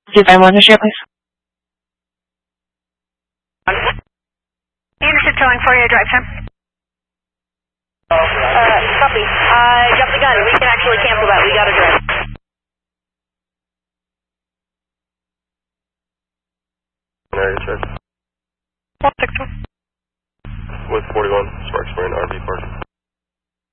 251 to share, please. Anderson showing for you, drive time. Copy. I got the gun. We can actually cancel that. We got a drive. Area check. 162. With 41, Sparks Marine RV Park.